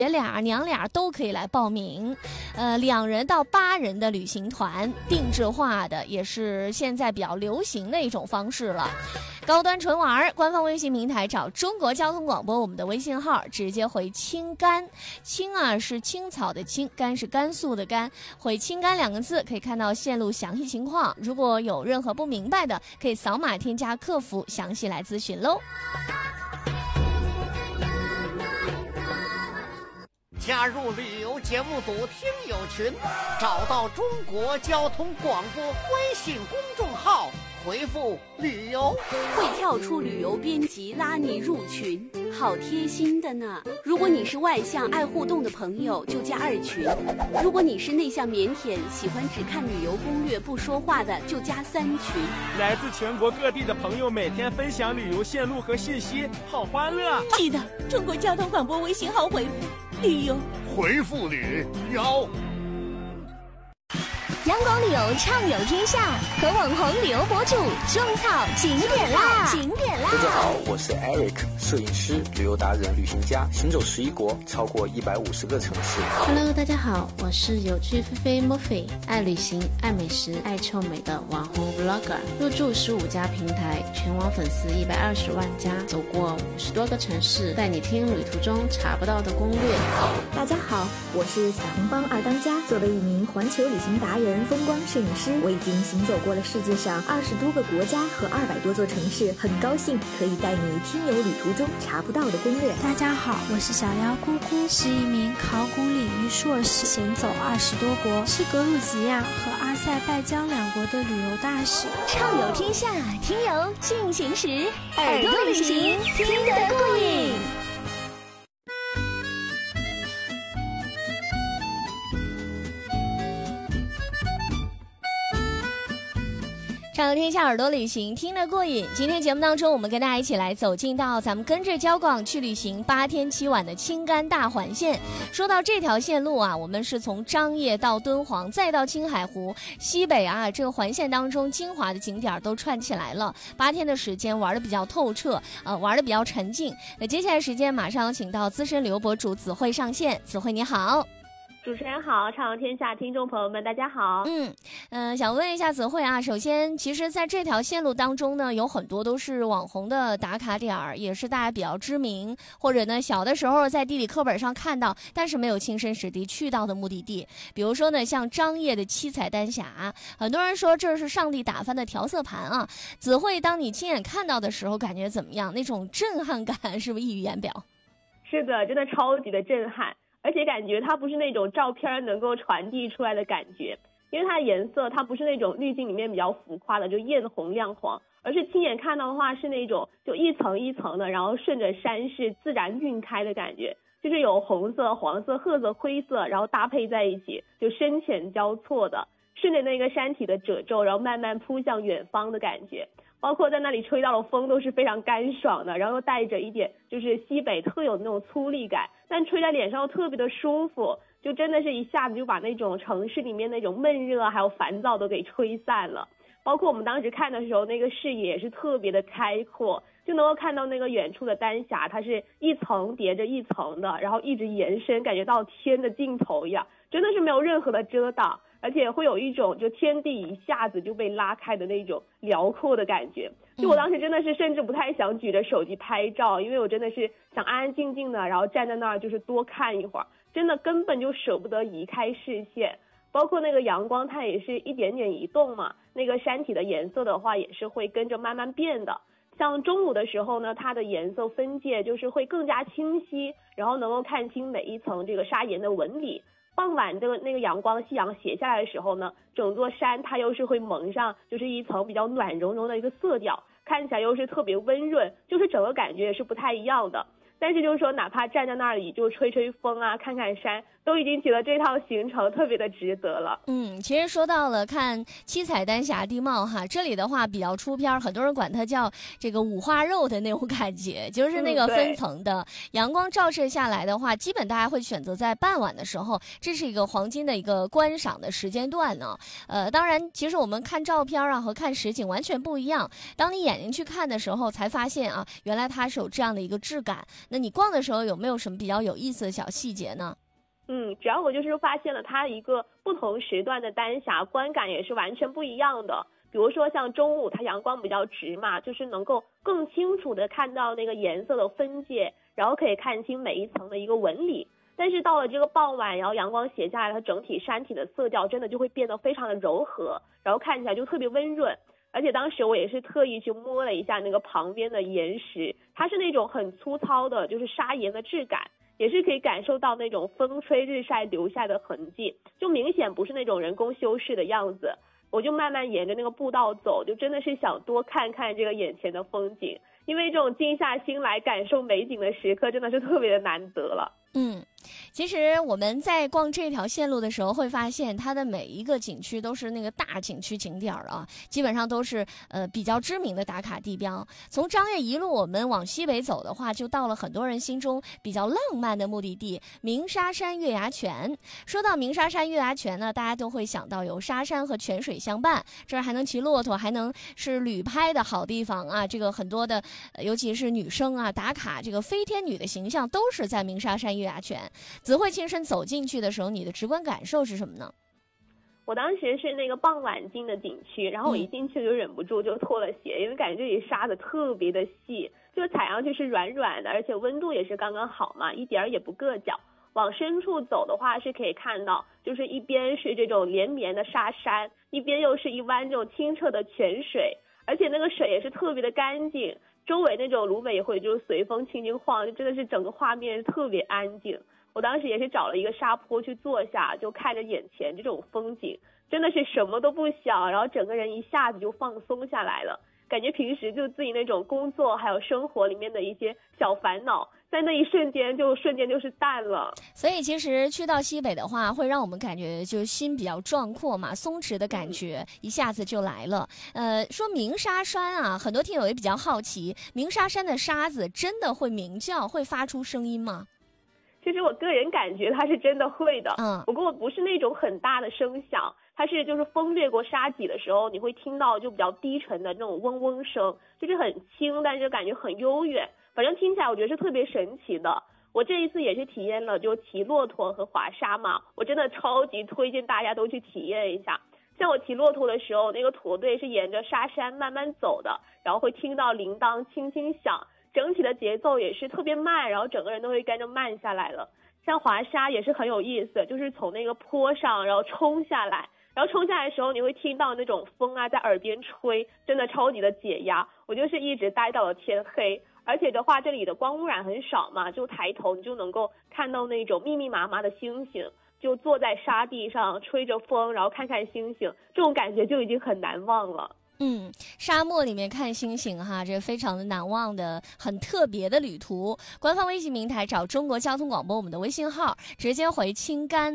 爷俩娘俩都可以来报名，2人到8人的旅行团，定制化的，也是现在比较流行的一种方式了。高端纯玩，官方微信平台找中国交通广播，我们的微信号直接回青甘，青啊是青草的青，甘是甘肃的甘，回青甘2个字可以看到线路详细情况。如果有任何不明白的，可以扫码添加客服详细来咨询喽。 加入旅游节目组听友群，找到中国交通广播微信公众号，回复旅游， 会跳出旅游编辑拉你入群，好贴心的呢。如果你是外向爱互动的朋友，就加2群；如果你是内向腼腆喜欢只看旅游攻略不说话的，就加3群。 来自全国各地的朋友每天分享旅游线路和信息，好欢乐。 记得中国交通广播微信号回复旅游， 回复旅游。 阳光旅游畅游天下，和网红旅游博主种草景点啦！ 大家好，我是 Eric， 摄影师、旅游达人、旅行家，行走11国，超过150个城市。 Hello， 大家好，我是有趣菲菲 Murphy， 爱旅行、爱美食、爱臭美的网红 Vlogger， 入驻15家平台，全网粉丝120万加，走过50多个城市，带你听旅途中查不到的攻略。 大家好，我是小红帮2当家，作为一名环球旅行达人、风光摄影师，我已经行走过了世界上20多个国家和200多座城市，很高兴可以带你听友旅途中查不到的攻略。 大家好，我是小妖姑姑，是一名考古领域硕士，行走20多国，是格鲁吉亚和阿塞拜疆2国的旅游大使。 畅游天下，听友进行时，耳朵旅行听得过瘾。 畅游天下，耳朵旅行听得过瘾。今天节目当中，我们跟大家一起来走进到咱们跟着交广去旅行8天7晚的青甘大环线。说到这条线路啊，我们是从张掖到敦煌，再到青海湖，西北啊这个环线当中精华的景点都串起来了。8天的时间玩的比较透彻，玩的比较沉浸。那接下来时间马上有请到资深旅游博主子慧上线。子慧你好。 主持人好，畅游天下听众朋友们大家好。 想问一下子慧啊，首先其实在这条线路当中呢，有很多都是网红的打卡点儿，也是大家比较知名，或者呢小的时候在地理课本上看到，但是没有亲身实地去到的目的地。比如说呢，像张掖的七彩丹霞，很多人说这是上帝打翻的调色盘啊。子慧，当你亲眼看到的时候，感觉怎么样？那种震撼感是不是溢于言表？ 是的，真的超级的震撼。而且感觉它不是那种照片能够传递出来的感觉，因为它的颜色它不是那种滤镜里面比较浮夸的就艳红亮黄，而是亲眼看到的话是那种就一层一层的，然后顺着山势自然晕开的感觉，就是有红色、黄色、褐色、灰色，然后搭配在一起，就深浅交错的，顺着那个山体的褶皱，然后慢慢扑向远方的感觉。包括在那里吹到的风都是非常干爽的，然后又带着一点就是西北特有的那种粗粝感，但吹在脸上又特别的舒服，就真的是一下子就把那种城市里面那种闷热还有烦躁都给吹散了。包括我们当时看的时候，那个视野也是特别的开阔，就能够看到那个远处的丹霞，它是一层叠着一层的，然后一直延伸，感觉到天的尽头一样，真的是没有任何的遮挡，而且会有一种就天地一下子就被拉开的那种辽阔的感觉。就我当时真的是甚至不太想举着手机拍照，因为我真的是想安安静静的，然后站在那儿就是多看一会儿，真的根本就舍不得移开视线。包括那个阳光它也是一点点移动嘛，那个山体的颜色的话也是会跟着慢慢变的。像中午的时候呢，它的颜色分界就是会更加清晰，然后能够看清每一层这个砂岩的纹理。傍晚的那个阳光夕阳斜下来的时候呢，整座山它又是会蒙上就是一层比较暖融融的一个色调，看起来又是特别温润，就是整个感觉也是不太一样的。但是就是说哪怕站在那里就吹吹风啊，看看山，都已经觉得这趟行程特别的值得了。 其实说到了看七彩丹霞地貌哈，这里的话比较出片，很多人管它叫这个五花肉的那种感觉，就是那个分层的，阳光照射下来的话，基本大家会选择在傍晚的时候，这是一个黄金的一个观赏的时间段呢。当然其实我们看照片啊和看实景完全不一样，当你眼睛去看的时候才发现啊，原来它是有这样的一个质感。 那你逛的时候有没有什么比较有意思的小细节呢？ 主要我就是发现了它一个不同时段的丹霞观感也是完全不一样的。比如说像中午它阳光比较直嘛，就是能够更清楚的看到那个颜色的分界，然后可以看清每一层的一个纹理。但是到了这个傍晚，然后阳光斜下来，它整体山体的色调真的就会变得非常的柔和，然后看起来就特别温润。而且当时我也是特意去摸了一下那个旁边的岩石，它是那种很粗糙的，就是砂岩的质感，也是可以感受到那种风吹日晒留下的痕迹，就明显不是那种人工修饰的样子。我就慢慢沿着那个步道走，就真的是想多看看这个眼前的风景，因为这种静下心来感受美景的时刻真的是特别的难得了。 其实我们在逛这条线路的时候会发现，它的每一个景区都是那个大景区景点啊，基本上都是比较知名的打卡地标。从张掖一路我们往西北走的话，就到了很多人心中比较浪漫的目的地鸣沙山月牙泉。说到鸣沙山月牙泉呢，大家都会想到有沙山和泉水相伴，这儿还能骑骆驼，还能是旅拍的好地方啊。这个很多的尤其是女生啊打卡这个飞天女的形象都是在鸣沙山月牙泉。子慧亲身走进去的时候，你的直观感受是什么呢？ 我当时是那个傍晚进的景区，然后我一进去就忍不住就脱了鞋，因为感觉这里沙子特别的细，就踩上去是软软的，而且温度也是刚刚好嘛，一点也不硌脚。往深处走的话是可以看到，就是一边是这种连绵的沙山，一边又是一湾这种清澈的泉水，而且那个水也是特别的干净，周围那种芦苇也会就是随风轻轻晃，就真的是整个画面特别安静。我当时也是找了一个沙坡去坐下，就看着眼前这种风景，真的是什么都不想，然后整个人一下子就放松下来了，感觉平时就自己那种工作还有生活里面的一些小烦恼，在那一瞬间就是淡了。 所以其实去到西北的话，会让我们感觉就心比较壮阔嘛，松弛的感觉一下子就来了。说鸣沙山啊，很多听友也比较好奇，鸣沙山的沙子真的会鸣叫，会发出声音吗？ 其实我个人感觉它是真的会的，不过不是那种很大的声响，它是就是风掠过沙脊的时候，你会听到就比较低沉的那种嗡嗡声，就是很轻，但是感觉很悠远，反正听起来我觉得是特别神奇的。我这一次也是体验了就骑骆驼和滑沙嘛，我真的超级推荐大家都去体验一下。像我骑骆驼的时候，那个驼队是沿着沙山慢慢走的，然后会听到铃铛轻轻响，整体的节奏也是特别慢，然后整个人都会跟着慢下来了。像滑沙也是很有意思，就是从那个坡上然后冲下来，然后冲下来的时候你会听到那种风啊在耳边吹，真的超级的解压。我就是一直待到了天黑，而且的话这里的光污染很少嘛，就抬头你就能够看到那种密密麻麻的星星，就坐在沙地上吹着风，然后看看星星，这种感觉就已经很难忘了。 沙漠里面看星星哈，这非常的难忘的很特别的旅途。官方微信平台找中国交通广播我们的微信号，直接回青甘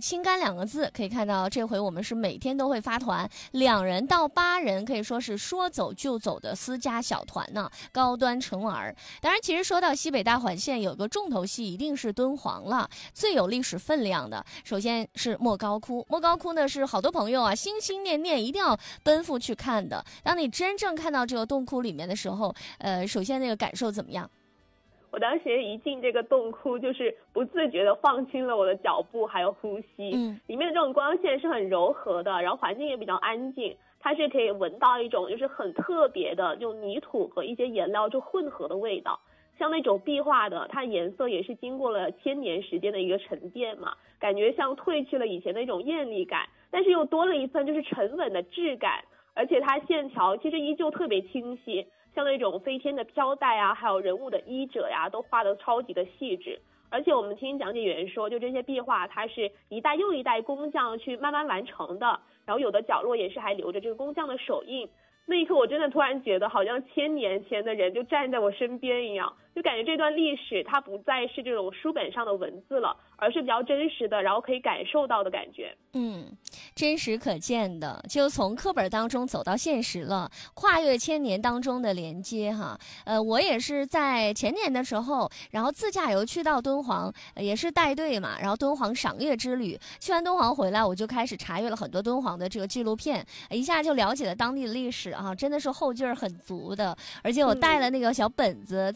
2个字，可以看到这回我们是每天都会发团，2人到8人，可以说是说走就走的私家小团呢，高端纯玩。当然其实说到西北大环线，有个重头戏一定是敦煌了，最有历史分量的首先是莫高窟。莫高窟呢是好多朋友啊心心念念一定要奔赴去看的。当你真正看到这个洞窟里面的时候，首先那个感受怎么样？ 我当时一进这个洞窟，就是不自觉的放轻了我的脚步还有呼吸。里面的这种光线是很柔和的，然后环境也比较安静，它是可以闻到一种就是很特别的就泥土和一些颜料就混合的味道。像那种壁画的，它颜色也是经过了1000年时间的一个沉淀嘛，感觉像褪去了以前的一种艳丽感，但是又多了一份就是沉稳的质感。而且它线条其实依旧特别清晰，像那种飞天的飘带啊，还有人物的衣褶呀，都画得超级的细致。而且我们听讲解员说，就这些壁画它是一代又一代工匠去慢慢完成的，然后有的角落也是还留着这个工匠的手印。那一刻我真的突然觉得好像1000年前的人就站在我身边一样，就感觉这段历史它不再是这种书本上的文字了，而是比较真实的，然后可以感受到的感觉。 真实可见的，就从课本当中走到现实了，跨越1000年当中的连接哈。我也是在前年的时候，然后自驾游去到敦煌，也是带队嘛，然后敦煌赏月之旅。去完敦煌回来，我就开始查阅了很多敦煌的这个纪录片，一下就了解了当地的历史啊，真的是后劲儿很足的。而且我带了那个小本子，在当地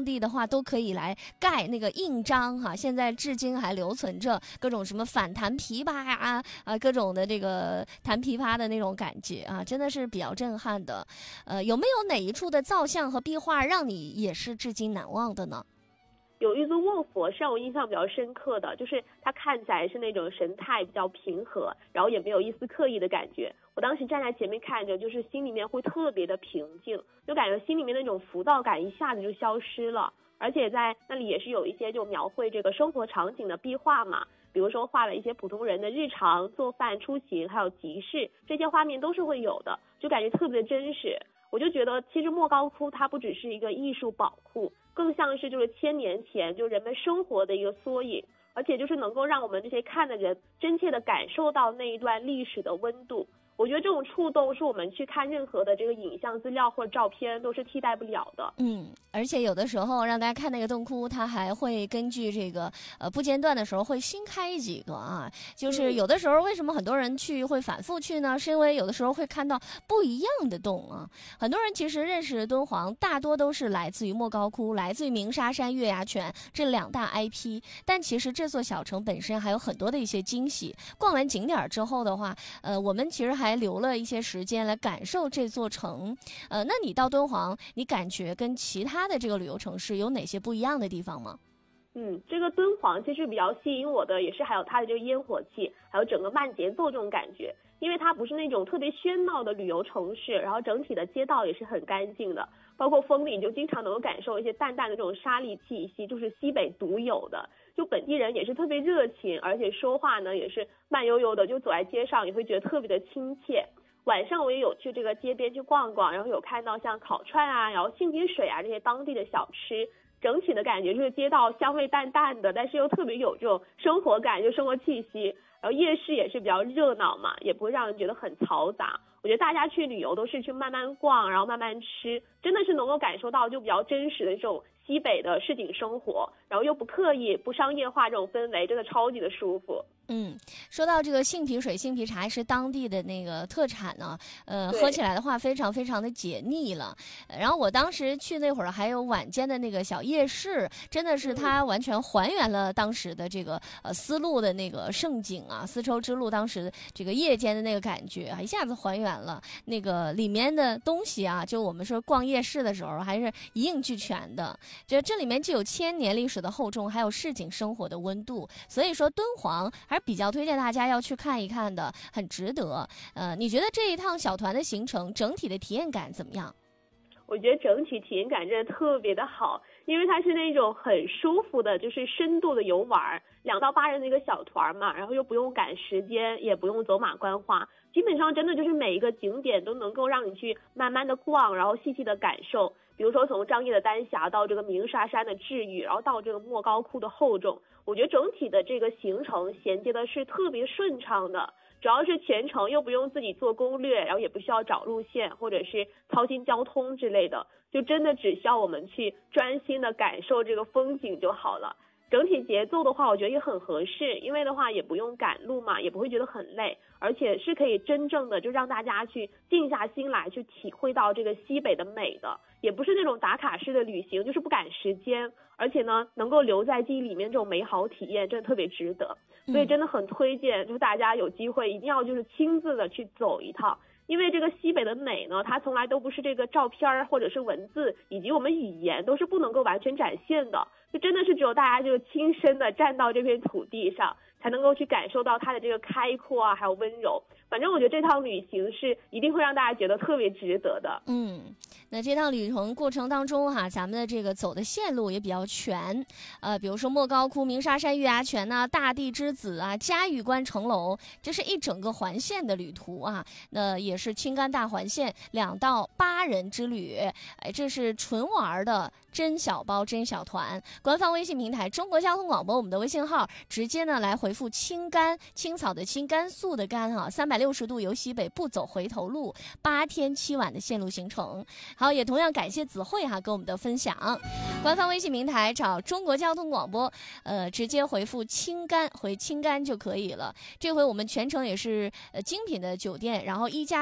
地的话都可以来盖那个印章哈，现在至今还留存着各种什么反弹琵琶呀各种的这个弹琵琶的那种感觉啊，真的是比较震撼的。有没有哪一处的造像和壁画让你也是至今难忘的呢？ 有一尊卧佛是让我印象比较深刻的，就是它看起来是那种神态比较平和，然后也没有一丝刻意的感觉。我当时站在前面看着，就是心里面会特别的平静，就感觉心里面那种浮躁感一下子就消失了。而且在那里也是有一些就描绘这个生活场景的壁画嘛，比如说画了一些普通人的日常做饭、出行还有集市，这些画面都是会有的，就感觉特别真实。我就觉得其实莫高窟它不只是一个艺术宝库，更像是就是1000年前就人们生活的一个缩影，而且就是能够让我们这些看的人真切的感受到那一段历史的温度。我觉得这种触动是我们去看任何的这个影像资料或者照片都是替代不了的。 而且有的时候让大家看那个洞窟，它还会根据这个不间断的时候会新开几个啊，就是有的时候为什么很多人去会反复去呢？是因为有的时候会看到不一样的洞啊。很多人其实认识敦煌大多都是来自于莫高窟，来自于鸣沙山、月牙泉这2大 IP， 但其实这座小城本身还有很多的一些惊喜。逛完景点之后的话，我们其实还留了一些时间来感受这座城。那你到敦煌，你感觉跟其他的这个旅游城市有哪些不一样的地方吗？ 这个敦煌其实比较吸引我的也是还有它的这个烟火气，还有整个慢节奏这种感觉，因为它不是那种特别喧闹的旅游城市，然后整体的街道也是很干净的，包括风里就经常能够感受一些淡淡的这种沙砾气息，就是西北独有的。就本地人也是特别热情，而且说话呢也是慢悠悠的，就走在街上也会觉得特别的亲切。晚上我也有去这个街边去逛逛，然后有看到像烤串啊，然后杏皮水啊这些当地的小吃，整体的感觉就是街道香味淡淡的，但是又特别有这种生活感，就生活气息。然后夜市也是比较热闹嘛，也不会让人觉得很嘈杂。我觉得大家去旅游都是去慢慢逛，然后慢慢吃，真的是能够感受到就比较真实的这种西北的市井生活，然后又不刻意、不商业化这种氛围，真的超级的舒服。 说到这个杏皮水、杏皮茶是当地的那个特产呢，喝起来的话非常非常的解腻了。然后我当时去那会儿还有晚间的那个小夜市，真的是它完全还原了当时的这个丝路的那个盛景啊，丝绸之路当时这个夜间的那个感觉啊，一下子还原了那个里面的东西啊，就我们说逛夜市的时候还是一应俱全的。这里面既有1000年历史的厚重，还有市井生活的温度，所以说敦煌还是比较推荐大家要去看一看的，很值得。你觉得这一趟小团的行程整体的体验感怎么样？ 我觉得整体体验感真的特别的好，因为它是那种很舒服的，就是深度的游玩，2到8人的一个小团嘛，然后又不用赶时间，也不用走马观花，基本上真的就是每一个景点都能够让你去慢慢的逛，然后细细的感受。比如说从张掖的丹霞到这个鸣沙山的治愈，然后到这个莫高窟的厚重，我觉得整体的这个行程衔接的是特别顺畅的。主要是全程又不用自己做攻略，然后也不需要找路线或者是操心交通之类的，就真的只需要我们去专心的感受这个风景就好了。整体节奏的话我觉得也很合适，因为的话也不用赶路嘛，也不会觉得很累，而且是可以真正的就让大家去静下心来去体会到这个西北的美的，也不是那种打卡式的旅行，就是不赶时间，而且呢能够留在记忆里面这种美好体验真的特别值得。所以真的很推荐就是大家有机会一定要就是亲自的去走一趟，因为这个西北的美呢，它从来都不是这个照片或者是文字以及我们语言都是不能够完全展现的，就真的是只有大家就亲身的站到这片土地上，才能够去感受到它的这个开阔啊，还有温柔。反正我觉得这趟旅行是一定会让大家觉得特别值得的。 那这趟旅程过程当中哈，咱们的这个走的线路也比较全，比如说莫高窟、鸣沙山、月牙泉呐、大地之子啊、嘉峪关城楼，这是一整个环线的旅途啊。那也是青甘大环线2到8人之旅，这是纯玩的真小包真小团。官方微信平台中国交通广播，我们的微信号直接呢来回复青甘，青草的青，甘肃的甘啊，360度由西北不走回头路，8天7晚的线路行程。好，也同样感谢子慧跟我们的分享。官方微信平台找中国交通广播，直接回复青甘，回青甘就可以了。这回我们全程也是精品的酒店，然后1+1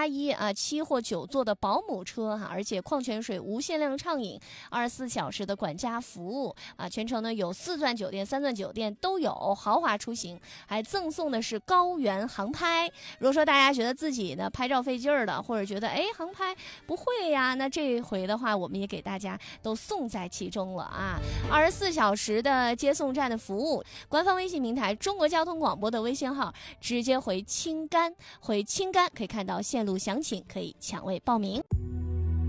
1+1啊，7或9座的保姆车哈，而且矿泉水无限量畅饮，24小时的管家服务啊，全程呢有4钻酒店、3钻酒店都有，豪华出行，还赠送的是高原航拍。如果说大家觉得自己呢拍照费劲儿的，或者觉得航拍不会呀，那这回的话我们也给大家都送在其中了啊！24小时的接送站的服务，官方微信平台中国交通广播的微信号，直接回青甘可以看到线路详情，可以抢位报名。